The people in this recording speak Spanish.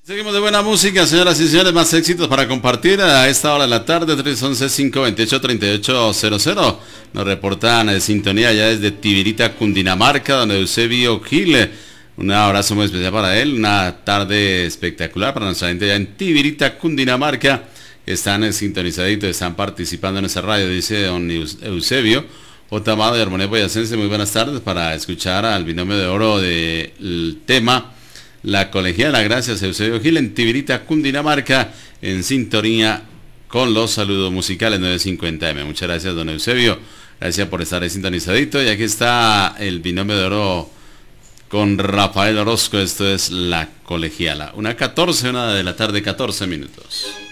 Seguimos de buena música, señoras y señores, más éxitos para compartir a esta hora de la tarde, 311-528-3800. Nos reportan de sintonía ya desde Tibirita, Cundinamarca, don Eusebio Gil. Un abrazo muy especial para él, una tarde espectacular para nuestra gente ya en Tibirita, Cundinamarca. Están sintonizaditos, están participando en esa radio, dice don Eusebio. J. Amado de Armonía Boyacense, muy buenas tardes para escuchar al binomio de oro del tema La Colegiala. Gracias, Eusebio Gil, en Tibirita, Cundinamarca, en sintonía con los saludos musicales 950M. Muchas gracias, don Eusebio. Gracias por estar ahí sintonizadito. Y aquí está el binomio de oro con Rafael Orozco. Esto es La Colegiala. 1:14, 1 de la tarde, 14 minutos.